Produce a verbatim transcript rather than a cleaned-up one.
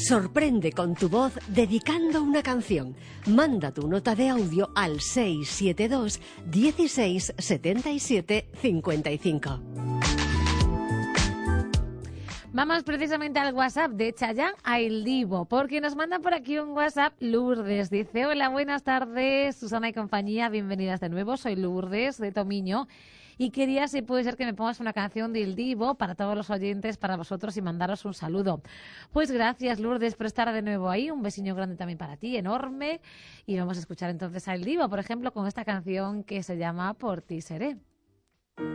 Sorprende con tu voz dedicando una canción. Manda tu nota de audio al seis siete dos, dieciséis, setenta y siete, cincuenta y cinco. Vamos precisamente al WhatsApp de Chayanne a El Divo, porque nos manda por aquí un WhatsApp Lourdes. Dice: hola, buenas tardes, Susana y compañía, bienvenidas de nuevo. Soy Lourdes de Tomiño y quería, si puede ser, que me pongas una canción de El Divo para todos los oyentes, para vosotros, y mandaros un saludo. Pues gracias, Lourdes, por estar de nuevo ahí. Un besiño grande también para ti, enorme. Y vamos a escuchar entonces a El Divo, por ejemplo, con esta canción que se llama Por ti seré.